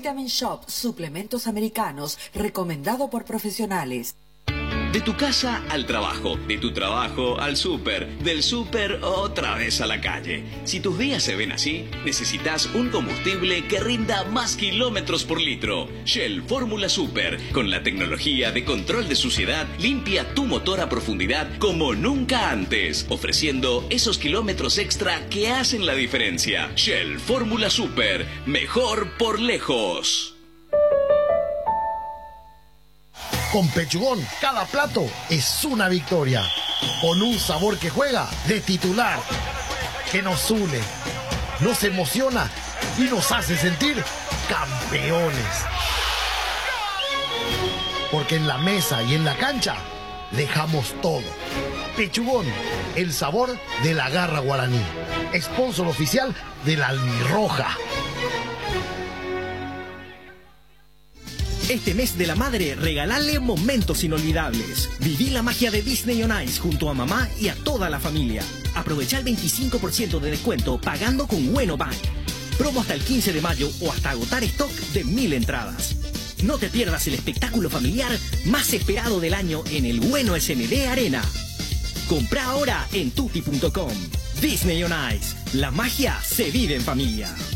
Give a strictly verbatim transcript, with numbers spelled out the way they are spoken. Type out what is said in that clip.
Vitamin Shop, suplementos americanos, recomendado por profesionales. De tu casa al trabajo, de tu trabajo al súper, del súper otra vez a la calle. Si tus días se ven así, necesitas un combustible que rinda más kilómetros por litro. Shell Fórmula Super, con la tecnología de control de suciedad, limpia tu motor a profundidad como nunca antes, ofreciendo esos kilómetros extra que hacen la diferencia. Shell Fórmula Super, mejor por lejos. Con Pechugón, cada plato es una victoria. Con un sabor que juega de titular, que nos une, nos emociona y nos hace sentir campeones. Porque en la mesa y en la cancha dejamos todo. Pechugón, el sabor de la garra guaraní. Sponsor oficial de la Albirroja. Este mes de la madre, regalale momentos inolvidables. Viví la magia de Disney on Ice junto a mamá y a toda la familia. Aprovecha el veinticinco por ciento de descuento pagando con Bueno Bank. Promo hasta el quince de mayo o hasta agotar stock de mil entradas. No te pierdas el espectáculo familiar más esperado del año en el Bueno S N D Arena. Comprá ahora en tutti punto com. Disney on Ice. La magia se vive en familia.